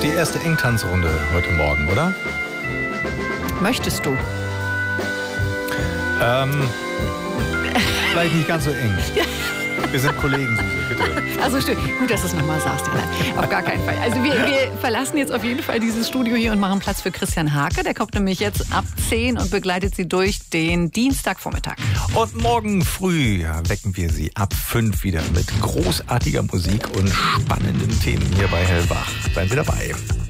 die erste Engtanzrunde heute Morgen, oder? Möchtest du? Vielleicht nicht ganz so eng. Wir sind Kollegen, Susi, bitte. Also stimmt. Gut, dass du es nochmal sagst. Ja, nein, auf gar keinen Fall. Also wir verlassen jetzt auf jeden Fall dieses Studio hier und machen Platz für Christian Hake. Der kommt nämlich jetzt ab 10 und begleitet Sie durch den Dienstagvormittag. Und morgen früh wecken wir Sie ab 5 wieder mit großartiger Musik und spannenden Themen hier bei Hellwach. Seien Sie dabei.